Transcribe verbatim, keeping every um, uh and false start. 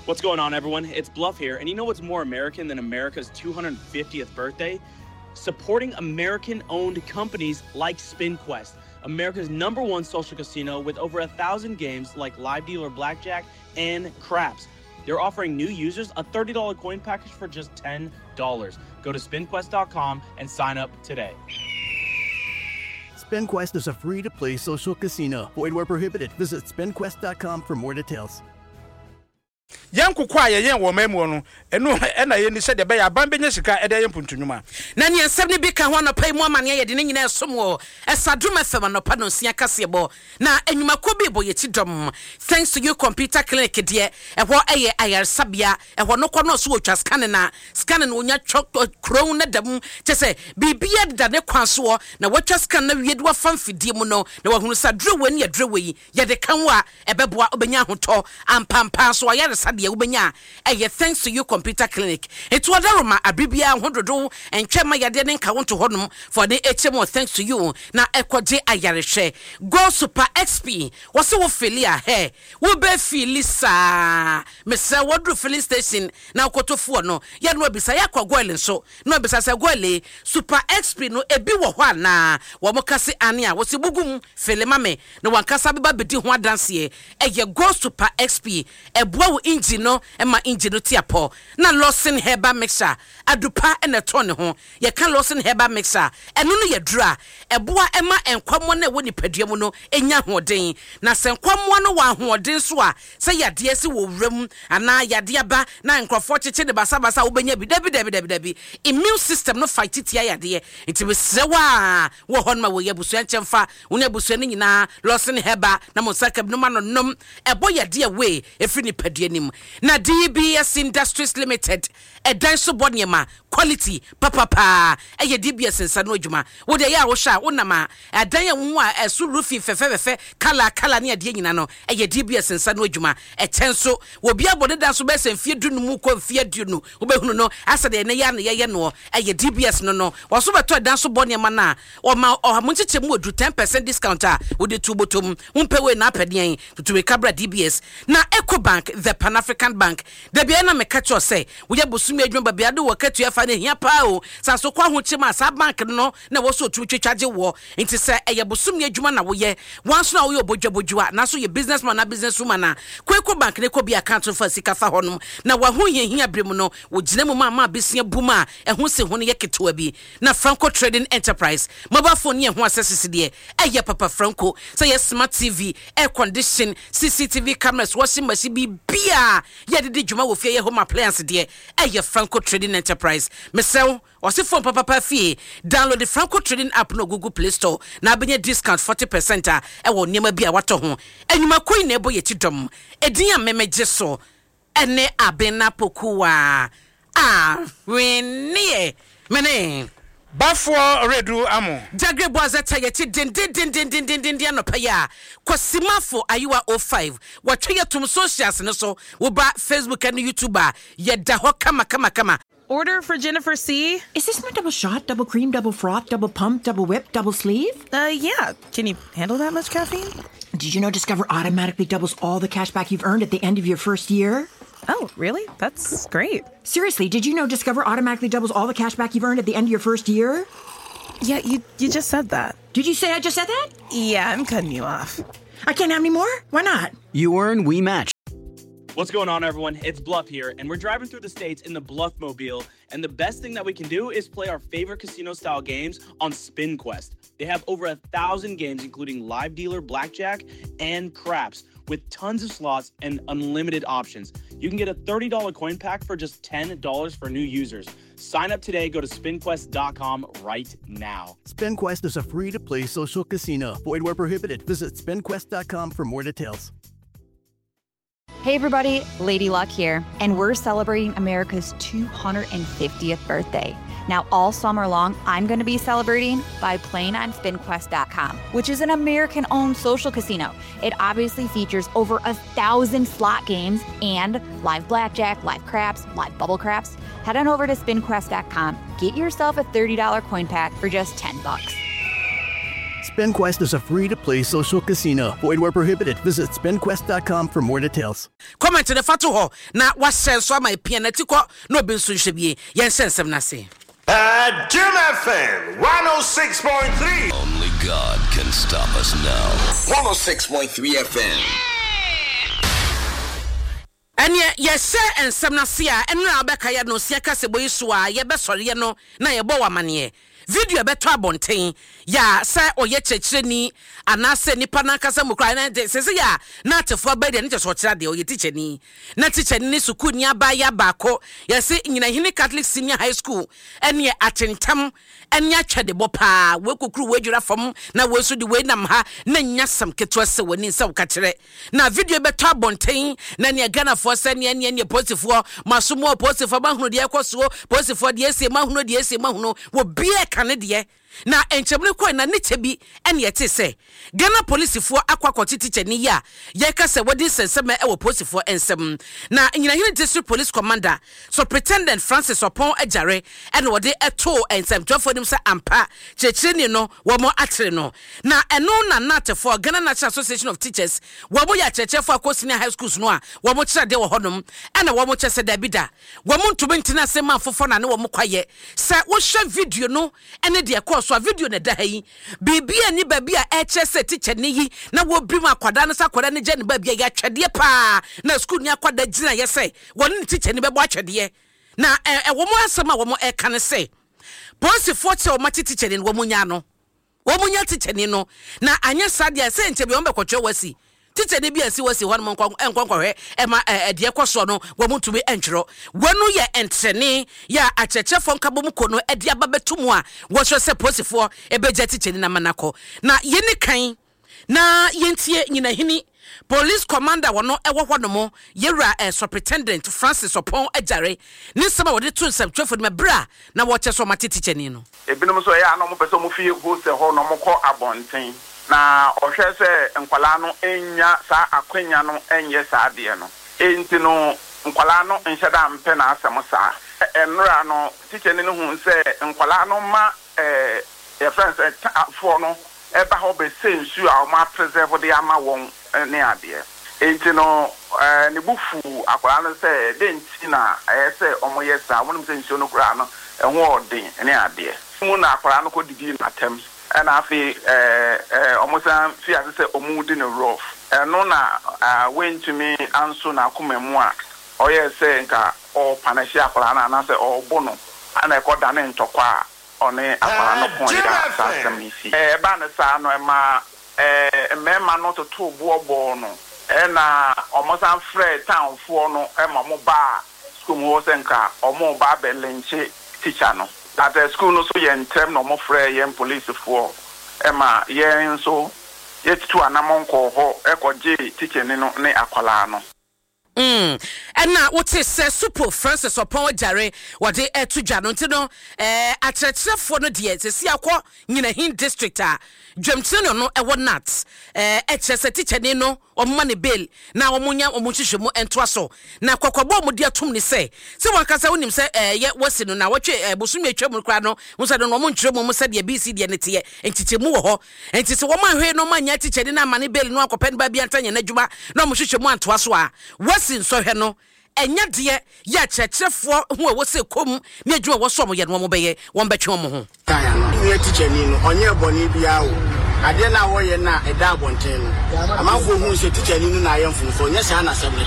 What's going on, everyone? It's Bluff here, and you know what's more American than America's two hundred fiftieth birthday? Supporting American-owned companies like SpinQuest, America's number one social casino with over a thousand games like Live Dealer Blackjack and Craps. They're offering new users a thirty dollars coin package for just ten dollars. Go to spin quest dot com and sign up today. SpinQuest is a free-to-play social casino. Void where prohibited. Visit spin quest dot com for more details. Yanko kwa ye yen wo memu no eno e na ye ni se de be ya ban benya sika e de ye mpuntunuma na ne nsem ne bi ka ho no pai mu amane ye de ne nyina esom wo esaduma fem no pa no sia kase bo na enwuma ko bi bo ye ti dom thanks to you computer clinic de e ho eye ayar sabia e ho no ko no so otwa scan na scan na onya kro na dam che se bibia da ne kwanso na watwa scan na wie de wa famfidie mu no na wa hunu sa drewe ne drewe yi ye de kan wa e beboa obenya hoto ampampa so ya sadia ubenya eye thanks to you computer clinic it was aroma abibia hododo entwema yade ne nka wonto honum for the H M O thanks to you na ekode ayarehwe go super X P wose wo filia he wo be filisa mesa wodru filling station na kotofo no ye no bisa yakwa goile nso no bisa se goile super X P no ebi wo ho ana wo mokase ane a wose bugum filima me na wankasa beba bedi ho adanse eye go super X P eboa engine no ema engine no tiapo na Lawson Herbal Mixer adupa ene tone ho ye kan Lawson Herbal Mixer eno no ye dura eboa ema enkwamo na woni paduamu no enya hoden na senkwamo no wa hoden so a se yade ase wo wram ana yade aba na enkrofo cheche de basa basa wo benya bi dabi dabi dabi dabi immune system no fight tia yade nti we sewa wo hon ma wo yabusu enchemfa wo yabusu ne nyina Lawson Herbal na mo sakab no ma no nom ebo yade we efri ni paduanim na D B S Industries Limited e danso bonyema quality papa pa eye D B S nsa no adwuma wo de ya wo sha wo nama adan ya wo a esu rufi fefefefe kala kala ne ade nyina no eye D B S nsa no adwuma e tenso wo bia bode danso be semfie dunu mu ko mfie dunu wo be hunu no asa de ne ya ne ye no eye D B S no no wo so beto danso bonyema na o ma o mo chiche mu odu ten percent discount a wo de tubotom wo mpewe na apeden tutuwe kabra D B S na EcoBank the Pan African Bank de bia na me catch you say we abusumi adwuma bia de wo katu afa ne hia pa o sa so kwa ho chima sa bank no na wo so twetwaje wo nti se eye busumi adwuma na wo ye once na wo ye obodwabodwa na so ye businessman na businesswoman na kweko bank ne ko bia account for sika fa honom na wa ho hia hia brem no wo gina mu ma ma besia buma e ho se ho ne ye ketewa bi na Franco Trading Enterprise mobile phone ye ho access de eye papa Franco say yes smart T V air condition C C T V cameras washing machine bi bia ye de djuma wo fie ye home appliance de eye Franco Trading Enterprise mesel o se phone papa pa fie download the Franco Trading app no Google Play Store na abenya discount forty percent a e wo niam bia wato ho enwuma koi na ebo ye tidom edin a memeje so ene abena pokuwa ah we nie mene bafo redu amo jagre boazeta yeti din din din din din din din din no paya kwasimafo ayiwa oh five watwe yetum socials ne so wo ba Facebook and YouTuber yeda ho kama kama kama. Order for Jennifer C. Is this my double shot, double cream, double froth, double pump, double whip, double sleeve? Uh, yeah. Can you handle that much caffeine? Did you know Discover automatically doubles all the cash back you've earned at the end of your first year? Oh, really? That's great. Seriously, did you know Discover automatically doubles all the cash back you've earned at the end of your first year? Yeah, you you just said that. Did you say I just said that? Yeah, I'm cutting you off. I can't have any more? Why not? You earn, we match. What's going on, everyone? It's Bluff here, and we're driving through the states in the Bluff-mobile, and the best thing that we can do is play our favorite casino-style games on SpinQuest. They have over a thousand games, including Live Dealer Blackjack and Craps, with tons of slots and unlimited options. You can get a thirty dollars coin pack for just ten dollars for new users. Sign up today. Go to spin quest dot com right now. SpinQuest is a free-to-play social casino. Void where prohibited. Visit spin quest dot com for more details. Hey everybody, Lady Luck here, and we're celebrating America's two hundred fiftieth birthday. Now, all summer long, I'm going to be celebrating by playing on spin quest dot com, which is an American-owned social casino. It obviously features over a thousand slot games and live blackjack, live craps, live bubble craps. Head on over to spin quest dot com, get yourself a thirty dollars coin pack for just ten bucks. SpinQuest is a free-to-play social casino. Void where prohibited. Visit spin quest dot com for more details. Comment to the fatu ho na washare so my pianetico no bin so hwebie yen sensem na se. Uh, Jim F M one oh six point three. Only God can stop us now. one oh six point three F M. Anya yes and semna sia enu na obeka ya no sia kase boyi so a ye be sori ye no na ye bo wamane video beto abonten ya sa oye chechireni anase nipa na kasa mukra na sese ya na tefo abade ne cheso kira de oye teacher ni na teacher ni suku ni aba ya bako ya se nyina hini Catholic Senior High School ene atentam ene atwede bopa we kokuru we dwura fam na we so de we nam ha na nyasam keto se woni se woka kire na video beto abonten na ne Ghana for se ne ne ne posifo masomo posifo ba hunu de ekoso posifo de ese ma hunu de ese ma hunu wo bia kanede na enchemne ko na ne chebi ene yete se Ghana police fo akwakoti teacher ni ya ye ka se wodi sensem e wo police fo ensem na nyina hine district police commander Superintendent Francis Opon Ajare ene wodi eto ensem twafo nim se ampa chechire ni no wo mo atere no na eno na nat for Ghana National Association of Teachers wo mo ya cheche fo akọ senior high schools no a wo mo kire de wo hodom ene wo mo chese da bida wo mo ntumi ntina se ma fofo na ne wo mo kwaye se wo hwe video no ene de ekọ so video na da yi bibia ni babia e chese teacher ni yi na wo bi ma kwada no sa kwada ne je ne babia ya twede pa na school ni akwada gina ye say won ni teacher ni bebo atwede na e wo mo asema wo mo e kan say police force o ma teacher ni wo mo nya no wo mo nya teacher ni no na anya sadia say nche bi o mbekotwe wasi teacher ni bi asi wasi hon mo nkwankwa e ma de ekoso no wo mo tumi entwero wonu ye entrene ya achechefo nkabo mu kono e de ababetumu a wo hwe se posifo e beje teacher ni na manako na yeni kan na yentie nyina hini police commander wono e wohwo no mo yewra eh, Superintendent Francis Opon Ajare ni sama wode to nsem twefo de bra na wo che so mate teacher ni no ebinom so ya no mo pese mo fie host ho no mo ko abonten na ohwe se nkwala no enya sa akwanya no enye sa de no enti no nkwala no nhyeda mpe na asem sa enra no teacher ni no hu se nkwala no ma eh your friends for no eba ho be sensu a ma preserve de ama won ne ade enti no eh ne bufu akwala no se denti na eh se omo yesa wonum sensu no kura no ehwo odin ne ade mu na akwala no ko didi na tem and afi eh eh omosan fi asese omudi ne rough eno na went to me anso na komemu a oye se nka o panashi akwala na na se o bono ana e koda ne ntokwa one akwala no pon ida asem isi eh ba ne sa no e ma eh mema no to to bobo no e na omosan free town fo no e ma mo ba school mo se nka omo ba belenche teacher no at the school no so yen term no mo free yen police for ema yen so yet to anamonko ho ekoje teacher ni no ne akwala no Mm. And now what is uh, Super Francis Opon Ajare what they uh, to Jano no eh atretre for no die se si akọ nyina hin district a dwamtino no e won nuts eh etche teacher ni no omma ne bail na omunya omuhwehwe mu ento aso na kokobo mu de atom ni se se wankasa wonim se eh ye wasi no na wotwe bosumi atwa mu kra no musa de no mu nkyerɛ mu mu se de B C de ne te entite mu wo ho entite wo ma hwe no ma nya teacher ni na ma ne bail no akɔpɛ ne ba bia ntanya na dwuma na omuhwehwe mu anto aso a wasi nso hwe no enya de ya kyerɛkyerɛfo hu a wose kom ne adwuma wo so mo ye no mo bɛyɛ won bɛtwe mo ho taya no ne teacher ni no onye bɔne bia wo ade na wo ye na ɛda abɔnten no amanfo hu se teacher ni no na ayɛmfo so onye sa na sɛm